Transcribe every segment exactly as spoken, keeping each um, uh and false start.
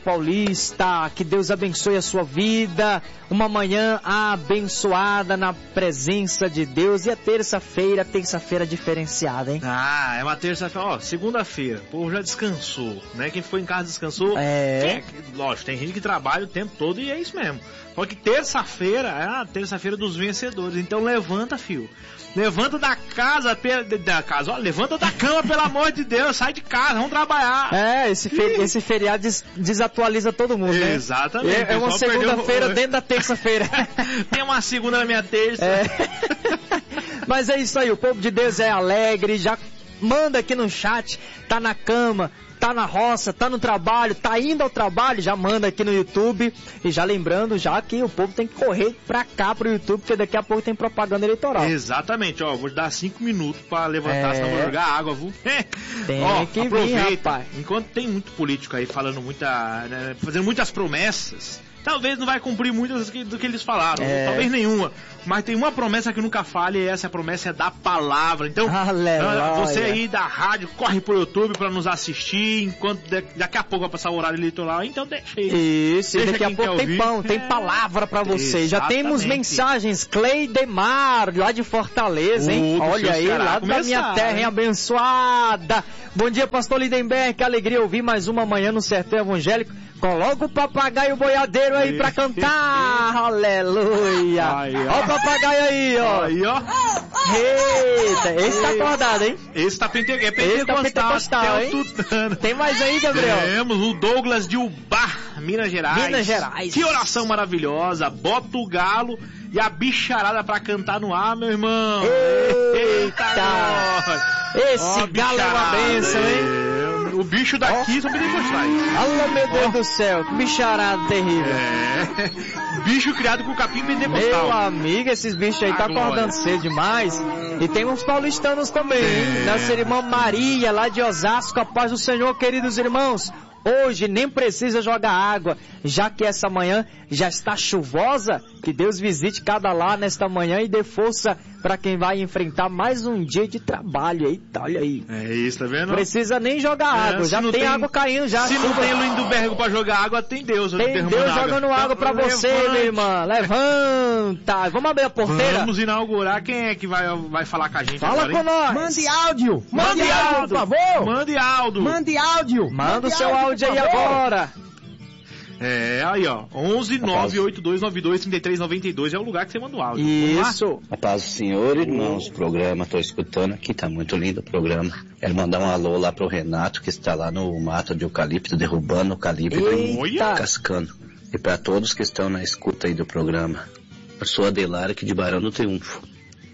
Paulista, que Deus abençoe a sua vida, uma manhã abençoada na presença de Deus. E a terça-feira, terça-feira diferenciada, hein? Ah, é uma terça-feira, ó, segunda-feira, o povo já descansou, né? Quem ficou em casa descansou. É. é. Lógico, tem gente que trabalha o tempo todo e é isso mesmo. Só que terça-feira é a terça-feira dos vencedores, então levanta, filho. Levanta da casa, da casa, ó, levanta da cama, pelo amor de Deus, sai de casa, vamos trabalhar. É, esse, feri- esse feriado des- desatualiza todo mundo, né? Exatamente. É, é uma segunda-feira perdeu... dentro da terça-feira. Tem uma segunda na minha terça. É. Mas é isso aí, o povo de Deus é alegre, já manda aqui no chat, tá na cama, tá na roça, tá no trabalho, tá indo ao trabalho, já manda aqui no YouTube. E já lembrando, já que o povo tem que correr pra cá pro YouTube, porque daqui a pouco tem propaganda eleitoral. Exatamente, ó, vou te dar cinco minutos pra levantar, É. senão vou jogar água, viu? Tem ó, que aproveita, vir, rapaz. enquanto tem muito político aí falando muita, né, fazendo muitas promessas, talvez não vai cumprir muitas do que, do que eles falaram, É. talvez nenhuma, mas tem uma promessa que nunca falha, e essa promessa é da palavra. Então, Aleluia. você aí da rádio, corre pro YouTube pra nos assistir, enquanto de, daqui a pouco vai passar o horário eleitoral, então deixa aí. Isso, Deixa daqui a quem pouco quer tem ouvir. pão, tem É. palavra pra você. Já Exatamente. temos mensagens, Cleidemar, lá de Fortaleza, hein? Ô, do Olha seu aí, Ceará lá da começar, minha terra, hein? hein? Abençoada. Bom dia, pastor Lindenberg, que alegria ouvir mais uma manhã no Sertão Evangélico. Coloca o papagaio boiadeiro aí pra cantar. Aleluia. Aí, ó. Ó o papagaio aí, ó. Aí, ó. Eita, esse tá acordado, hein? Esse tá pente... é Esse tá pentecostal, até hein? o tutano. Tem mais aí, Gabriel? Temos o Douglas de Ubar, Minas Gerais. Minas Gerais. Que oração maravilhosa. Bota o galo e a bicharada pra cantar no ar, meu irmão. Eita! nós. Esse Ó, galo é uma bicharada. bênção, hein? É, o bicho daqui Ó. são pentecostais. Alô, meu Deus do céu, que bicharada terrível. É. Bicho criado com capim pentecostal. Meu amigo, esses bichos aí A tá glória. acordando cedo demais. E tem uns paulistanos também, hein? Nossa irmã Maria, lá de Osasco, a paz do Senhor, queridos irmãos. Hoje nem precisa jogar água, já que essa manhã já está chuvosa. Que Deus visite cada lar nesta manhã e dê força para quem vai enfrentar mais um dia de trabalho. Eita, olha aí. É isso, tá vendo? Precisa nem jogar É, água, se já não tem, tem- água caindo já. Se não chuva. tem Lindenberg pra jogar água, tem Deus. Tem derramando Deus água. jogando água pra Então, você, levante. minha irmã. Levanta. Vamos abrir a porteira? Vamos inaugurar. Quem é que vai, vai falar com a gente Fala agora, com hein? nós. Mande áudio! Mande áudio, por favor! Mande áudio. Mande áudio! Manda o Mande seu áudio por aí favor. agora. É, aí ó, onze nove oito dois nove dois três três nove dois é o lugar que você manda o áudio. Vamos lá? Isso. A paz do Senhor, irmãos, programa, tô escutando aqui, tá muito lindo o programa. Quero mandar um alô lá pro Renato, que está lá no mato de eucalipto, derrubando o eucalipto e Eita. cascando. E para todos que estão na escuta aí do programa. Eu sou Adelar aqui de Barão do Triunfo.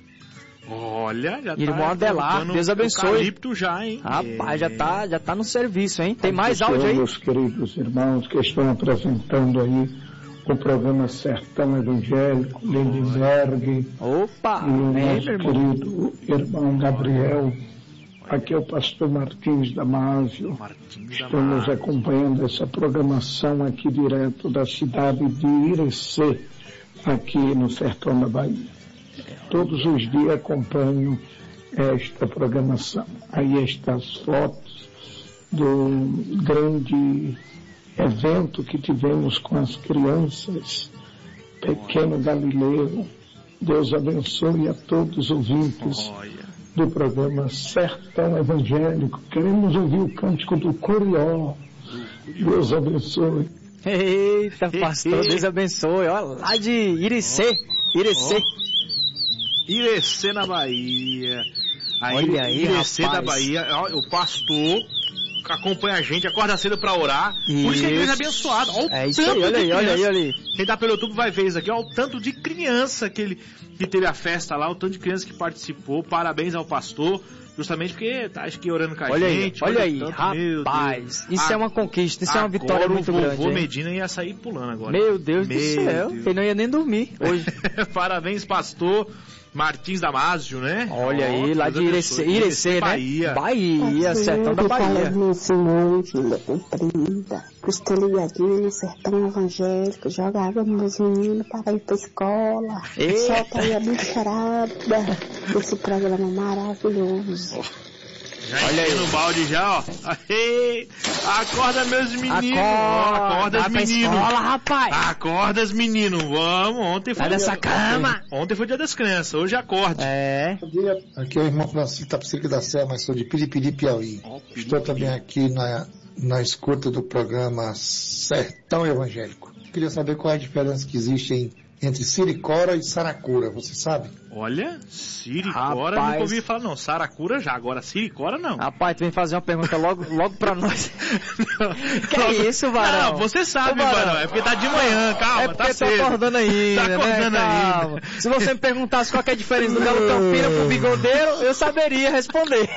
Olha, já Irmão tá Adelar, colocando Deus abençoe. eucalipto já, hein? Rapaz, já É. tá, já tá no serviço, hein? Tem mais áudio aí? Meus queridos irmãos que estão apresentando aí o programa Sertão Evangélico, Lindenberg Opa, e o vem, nosso meu irmão. querido irmão Gabriel. Aqui é o pastor Martins Damásio. Martins Estamos Damasio. acompanhando essa programação aqui direto da cidade de Irecê, aqui no Sertão da Bahia. Todos os dias acompanho esta programação. Aí estão as fotos do grande evento que tivemos com as crianças, Pequeno Galileu. Deus abençoe a todos os ouvintes Olha. do programa Sertão Evangélico. Queremos ouvir o cântico do Corió. Deus abençoe. Eita, pastor, Deus abençoe. Ó, lá de Irecê, Irecê. Irecê na Bahia. Aí, Olha aí, Irecê rapaz. da Bahia, ó, o pastor que acompanha a gente, acorda cedo pra orar. Por isso que a igreja é abençoada. Ó, o É isso tanto aí, olha de aí, olha aí, criança. olha aí. Quem tá pelo YouTube vai ver isso aqui, ó, o tanto de criança que ele que teve a festa lá, o tanto de criança que participou. Parabéns ao pastor, justamente porque tá acho que orando com a Olha aí, gente. olha aí, tanto, meu rapaz. Deus. Isso A- é uma conquista, isso é uma vitória agora muito o grande. vovô hein? Medina ia sair pulando agora. Meu Deus do Meu céu, Deus. ele não ia nem dormir hoje. Parabéns, pastor Martins Damásio, né? Olha Ó, aí, lá Deus de Irecê, abençoe. Irecê, né? Bahia. Bahia, sertão da Bahia. Simone, filha comprida. Estou ligadinho no sertão evangélico. Joga água nos meus meninos para ir pra escola. Ei. Solta aí a bicharada. Esse programa maravilhoso. Já entrei no balde já, ó. Aê, acorda meus meninos. Acorda, acorda os meninos. Escola, rapaz. Acorda os meninos. Vamos, ontem foi Sai dessa dia... cama. Ontem foi dia das crianças, hoje acorde. É. Bom dia, aqui é o irmão Francisco Tapicirica da Serra, mas sou de Piripiri, Piauí. Oh, Piripiri. Estou também aqui na, na escuta do programa Sertão Evangélico. Queria saber qual é a diferença que existe em, entre Siricora e Saracura, você sabe? Olha, Siricora, Rapaz. nunca ouvi falar não. Saracura já, agora Siricora não. Rapaz, tu vem fazer uma pergunta logo, logo pra nós. Que é isso, Varão? Não, você sabe, Ô, Varão. Varão. É porque tá de manhã, calma, É porque tá tô cedo. acordando ainda, Tá acordando né? Calma. ainda. Se você me perguntasse qual que é a diferença do Galo Campina pro Bigodeiro, eu saberia responder.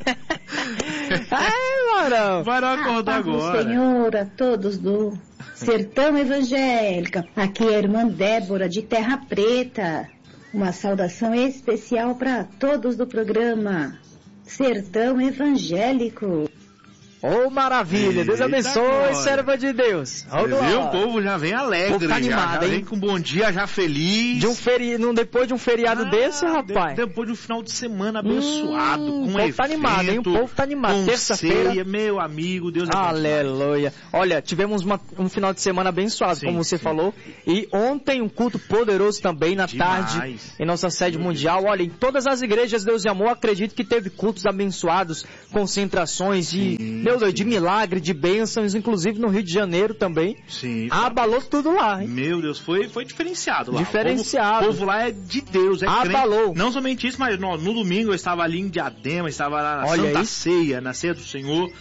Ai, Varão. Varão acordou Paz do agora. Senhor a todos do Sertão Evangélica. Aqui é a irmã Débora de Terra Preta. Uma saudação especial para todos do programa Sertão Evangélico. Ô, maravilha. Deus Eita abençoe, glória. serva de Deus. Ô, Você viu? glória. O povo já vem alegre, O povo tá já, animado, já hein? vem com bom dia, já feliz. De um feri... não, depois de um feriado Ah, desse, rapaz. de- depois de um final de semana abençoado, Hum, com o um povo evento, tá animado, hein? O povo tá animado. com Terça-feira. ceia, meu amigo, Deus abençoe. Aleluia. Olha, tivemos uma- um final de semana abençoado, Sim, como você sim. falou. E ontem um culto poderoso também, na Demais. tarde, em nossa sede mundial. Olha, em todas as igrejas, Deus e Amor, acredito que teve cultos abençoados, concentrações de, Sim, meu Deus, sim. de milagre, de bênçãos, inclusive no Rio de Janeiro também. Sim. Abalou tudo lá, hein? Meu Deus, foi, foi diferenciado lá. Diferenciado. O povo, o povo lá é de Deus, é Abalou. crente. Não somente isso, mas no, no domingo eu estava ali em Diadema, estava lá na Olha Santa aí. Ceia, na Ceia do Senhor.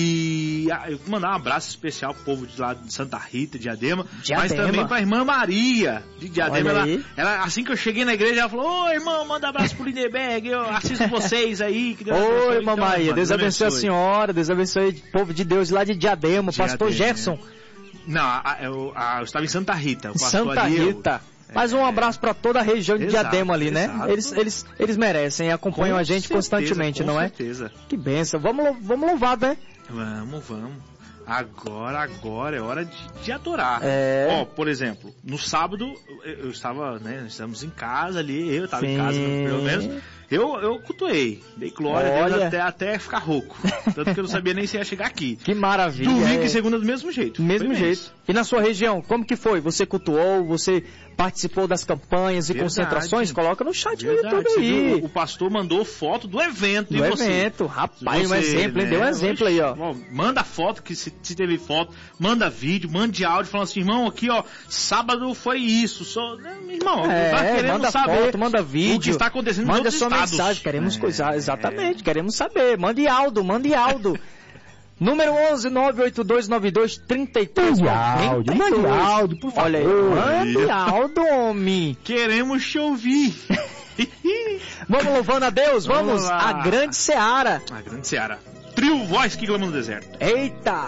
E ah, eu vou mandar um abraço especial pro povo de lá de Santa Rita, Diadema, Diadema. mas também pra irmã Maria de Diadema. Olha Ela, aí. ela, assim que eu cheguei na igreja, ela falou: Ô irmão, manda um abraço pro Lindeberg, eu assisto vocês aí. Que Deus abençoe." Oi, irmã Então, Maria, irmã, Deus abençoe a senhora, Deus abençoe o povo de Deus lá de Diadema, o pastor Diadema. Gerson, Não, a- eu, a- eu estava em Santa Rita. O pastor Santa ali, eu- Rita. Mas um abraço pra toda a região de Exato, Diadema ali, né? exato. Eles, eles, eles merecem, acompanham Com a gente certeza, constantemente, com não é? certeza. Que benção. Vamos, lou- vamos louvar, né? Vamos, vamos. Agora, agora é hora de, de adorar. É. Ó, por exemplo, no sábado eu, eu estava, né, nós estávamos em casa ali, eu estava em Sim. casa pelo menos. Eu, eu cultuei, dei glória a Deus Olha. até, até ficar rouco. Tanto que eu não sabia nem se ia chegar aqui. Que maravilha. Domingo é. e segunda do mesmo jeito. Mesmo Foi jeito. E na sua região, como que foi? Você cultuou, você participou das campanhas e Verdade. concentrações? Coloca no chat do Verdade, YouTube você aí. viu? O pastor mandou foto do evento. Do e você? evento, rapaz, um Você, exemplo, hein? né? Deu um exemplo aí, ó. Bom, manda foto, que se, se teve foto, manda vídeo, mande áudio, falando assim, irmão, aqui ó, sábado foi isso, só, né, irmão, É, tá querendo manda saber foto, manda vídeo. o que está acontecendo Manda nos sua outros estados. mensagem, queremos É. coisar, exatamente, queremos saber. Mande áudio, mande áudio. Número onze, nove oito dois nove dois, três três Mande áudio, mande áudio, por favor. Olha aí, mande áudio, homem. Queremos te ouvir. Vamos louvando a Deus, vamos, Vamos lá. a grande seara. A grande Seara. Trio Voz que clama no deserto. Eita!